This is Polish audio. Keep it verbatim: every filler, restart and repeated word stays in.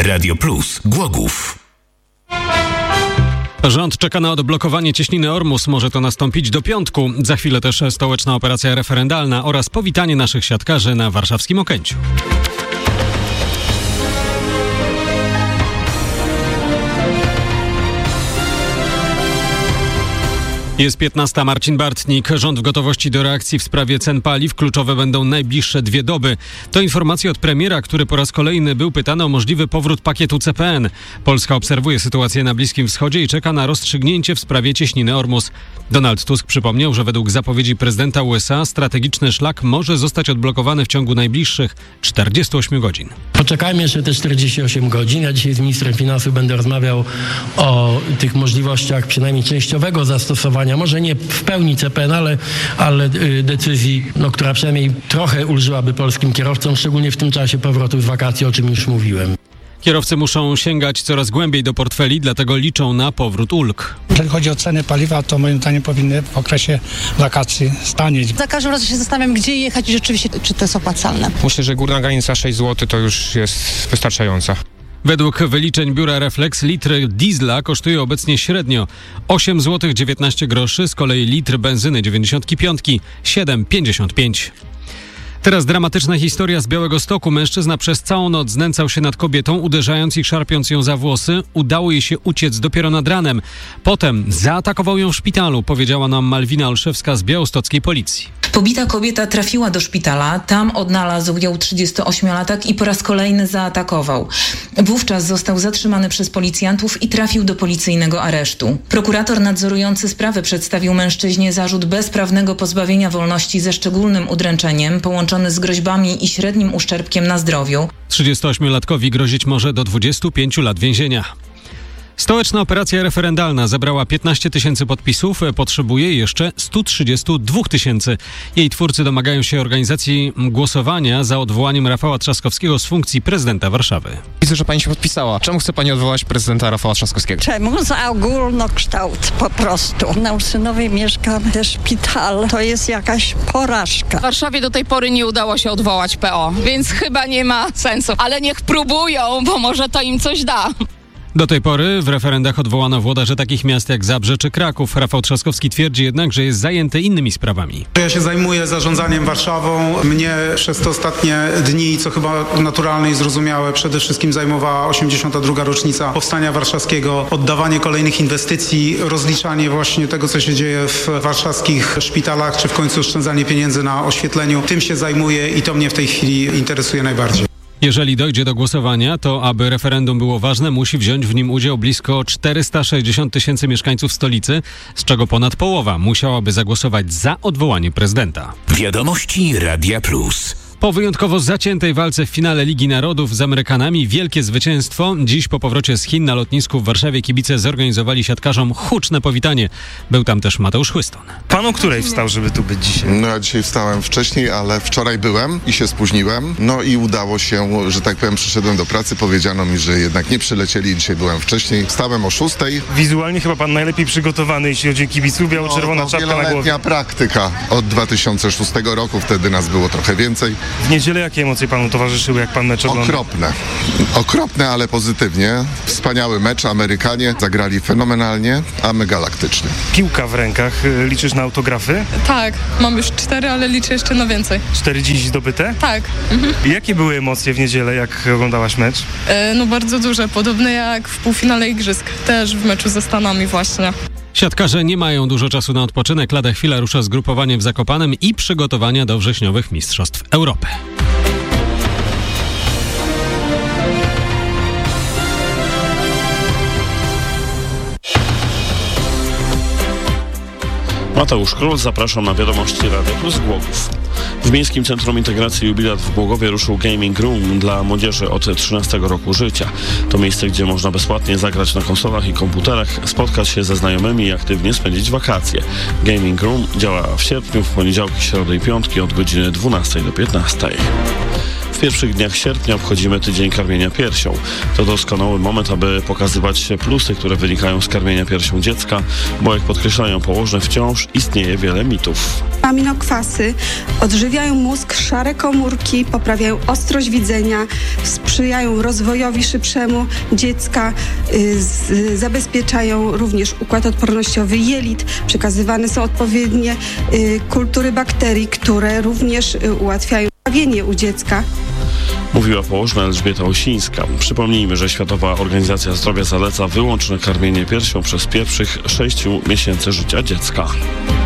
Radio Plus Głogów. Rząd czeka na odblokowanie cieśniny Ormus. Może to nastąpić do piątku. Za chwilę też stołeczna operacja referendalna oraz powitanie naszych siatkarzy na warszawskim Okęciu. Jest piętnasta, Marcin Bartnik. Rząd w gotowości do reakcji w sprawie cen paliw. Kluczowe będą najbliższe dwie doby. To informacja od premiera, który po raz kolejny był pytany o możliwy powrót pakietu C P N. Polska obserwuje sytuację na Bliskim Wschodzie i czeka na rozstrzygnięcie w sprawie cieśniny Ormus. Donald Tusk przypomniał, że według zapowiedzi prezydenta U S A strategiczny szlak może zostać odblokowany w ciągu najbliższych czterdziestu ośmiu godzin. Poczekajmy jeszcze te czterdzieści osiem godzin. Ja dzisiaj z ministrem finansów będę rozmawiał o tych możliwościach przynajmniej częściowego zastosowania, może nie w pełni C P N, ale, ale decyzji, no, która przynajmniej trochę ulżyłaby polskim kierowcom, szczególnie w tym czasie powrotu z wakacji, o czym już mówiłem. Kierowcy muszą sięgać coraz głębiej do portfeli, dlatego liczą na powrót ulg. Jeżeli chodzi o ceny paliwa, to moim zdaniem powinny w okresie wakacji stanieć. Za każdym razem się zastanawiam, gdzie jechać i rzeczywiście, czy to jest opłacalne. Myślę, że górna granica sześć złotych to już jest wystarczająca. Według wyliczeń biura Reflex litr diesla kosztuje obecnie średnio osiem złotych dziewiętnaście groszy, z kolei litr benzyny dziewięćdziesiąt pięć siedem pięćdziesiąt pięć. Teraz dramatyczna historia z Białegostoku. Mężczyzna przez całą noc znęcał się nad kobietą, uderzając i szarpiąc ją za włosy. Udało jej się uciec dopiero nad ranem. Potem zaatakował ją w szpitalu, powiedziała nam Malwina Olszewska z białostockiej policji. Pobita kobieta trafiła do szpitala, tam odnalazł ją trzydziestoośmiolatek i po raz kolejny zaatakował. Wówczas został zatrzymany przez policjantów i trafił do policyjnego aresztu. Prokurator nadzorujący sprawę przedstawił mężczyźnie zarzut bezprawnego pozbawienia wolności ze szczególnym udręczeniem, połączony z groźbami i średnim uszczerbkiem na zdrowiu. trzydziestoośmiolatkowi grozić może do dwudziestu pięciu lat więzienia. Stołeczna operacja referendalna zebrała piętnaście tysięcy podpisów, potrzebuje jeszcze stu trzydziestu dwóch tysięcy. Jej twórcy domagają się organizacji głosowania za odwołaniem Rafała Trzaskowskiego z funkcji prezydenta Warszawy. Widzę, że pani się podpisała. Czemu chce pani odwołać prezydenta Rafała Trzaskowskiego? Czemu? Za ogólnokształt po prostu. Na Ursynowej mieszkam, też szpital. To jest jakaś porażka. W Warszawie do tej pory nie udało się odwołać P O, więc chyba nie ma sensu. Ale niech próbują, bo może to im coś da. Do tej pory w referendach odwołano włodarzy takich miast jak Zabrze czy Kraków. Rafał Trzaskowski twierdzi jednak, że jest zajęty innymi sprawami. Ja się zajmuję zarządzaniem Warszawą. Mnie przez te ostatnie dni, co chyba naturalne i zrozumiałe, przede wszystkim zajmowała osiemdziesiąta druga rocznica Powstania Warszawskiego, oddawanie kolejnych inwestycji, rozliczanie właśnie tego, co się dzieje w warszawskich szpitalach, czy w końcu oszczędzanie pieniędzy na oświetleniu. Tym się zajmuję i to mnie w tej chwili interesuje najbardziej. Jeżeli dojdzie do głosowania, to aby referendum było ważne, musi wziąć w nim udział blisko czterysta sześćdziesiąt tysięcy mieszkańców stolicy, z czego ponad połowa musiałaby zagłosować za odwołaniem prezydenta. Wiadomości Radia Plus. Po wyjątkowo zaciętej walce w finale Ligi Narodów z Amerykanami wielkie zwycięstwo. Dziś po powrocie z Chin na lotnisku w Warszawie kibice zorganizowali siatkarzom huczne powitanie. Był tam też Mateusz Chłyston. Pan o której wstał, żeby tu być dzisiaj? No ja dzisiaj wstałem wcześniej, ale wczoraj byłem i się spóźniłem. No i udało się, że tak powiem, przyszedłem do pracy. Powiedziano mi, że jednak nie przylecieli i dzisiaj byłem wcześniej. Wstałem o szóstej. Wizualnie chyba pan najlepiej przygotowany, jeśli chodzi o kibiców. Biało-czerwona no, no, czapka na głowie. Wieloletnia praktyka od dwa tysiące szóstego roku. Wtedy nas było trochę więcej. W niedzielę jakie emocje panu towarzyszyły, jak pan mecz oglądał? Okropne. Okropne, ale pozytywnie. Wspaniały mecz. Amerykanie zagrali fenomenalnie, a my galaktycznie. Piłka w rękach. Liczysz na autografy? Tak. Mam już cztery, ale liczę jeszcze na więcej. Cztery dziś zdobyte? Tak. Mhm. Jakie były emocje w niedzielę, jak oglądałaś mecz? E, no bardzo duże. Podobne jak w półfinale Igrzysk. Też w meczu ze Stanami właśnie. Siatkarze nie mają dużo czasu na odpoczynek. Lada chwila rusza zgrupowanie w Zakopanem i przygotowania do wrześniowych Mistrzostw Europy. Mateusz Król, zapraszam na wiadomości Radia Plus Głogów. W Miejskim Centrum Integracji Jubilat w Głogowie ruszył Gaming Room dla młodzieży od trzynastego roku życia. To miejsce, gdzie można bezpłatnie zagrać na konsolach i komputerach, spotkać się ze znajomymi i aktywnie spędzić wakacje. Gaming Room działa w sierpniu, w poniedziałki, środy i piątki od godziny dwunastej do piętnastej. W pierwszych dniach sierpnia obchodzimy tydzień karmienia piersią. To doskonały moment, aby pokazywać plusy, które wynikają z karmienia piersią dziecka, bo jak podkreślają położne, wciąż istnieje wiele mitów. Aminokwasy odżywiają mózg, szare komórki, poprawiają ostrość widzenia, sprzyjają rozwojowi szybszemu dziecka, y, z, zabezpieczają również układ odpornościowy jelit, przekazywane są odpowiednie y, kultury bakterii, które również y, ułatwiają trawienie u dziecka. Mówiła położna Elżbieta Osińska. Przypomnijmy, że Światowa Organizacja Zdrowia zaleca wyłączne karmienie piersią przez pierwszych sześciu miesięcy życia dziecka.